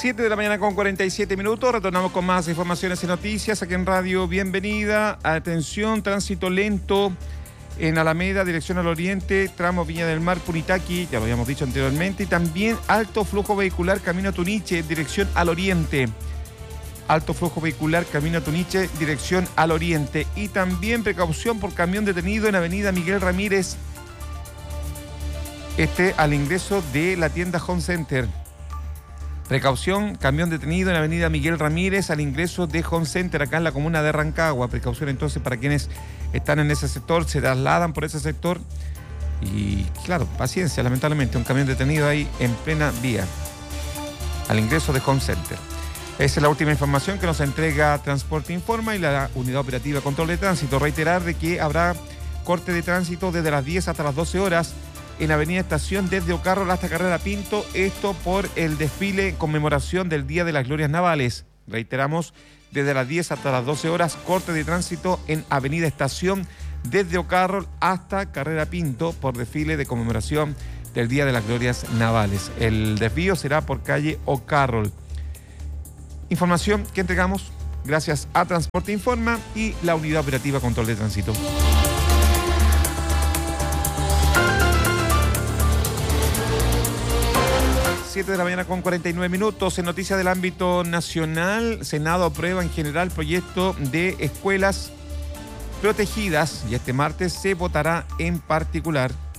7 de la mañana con 47 minutos, retornamos con más informaciones y noticias aquí en Radio Bienvenida. Atención, tránsito lento en Alameda, dirección al oriente, tramo Viña del Mar, Punitaqui, ya lo habíamos dicho anteriormente, y también alto flujo vehicular camino a Tuniche, dirección al oriente. Alto flujo vehicular camino a Tuniche, dirección al oriente. Y también precaución por camión detenido en avenida Miguel Ramírez, al ingreso de la tienda Home Center. Precaución, camión detenido en avenida Miguel Ramírez al ingreso de Home Center, acá en la comuna de Rancagua. Precaución entonces para quienes están en ese sector, se trasladan por ese sector. Y claro, paciencia, lamentablemente, un camión detenido ahí en plena vía, al ingreso de Home Center. Esa es la última información que nos entrega Transporte Informa y la Unidad Operativa Control de Tránsito. Reiterar de que habrá corte de tránsito desde las 10 hasta las 12 horas en Avenida Estación desde O'Carroll hasta Carrera Pinto, esto por el desfile en conmemoración del Día de las Glorias Navales. Reiteramos, desde las 10 hasta las 12 horas, corte de tránsito en Avenida Estación desde O'Carroll hasta Carrera Pinto por desfile de conmemoración del Día de las Glorias Navales. El desvío será por calle O'Carroll. Información que entregamos gracias a Transporte Informa y la Unidad Operativa Control de Tránsito. 7 de la mañana con 49 minutos. En noticias del ámbito nacional, Senado aprueba en general proyecto de escuelas protegidas y este martes se votará en particular.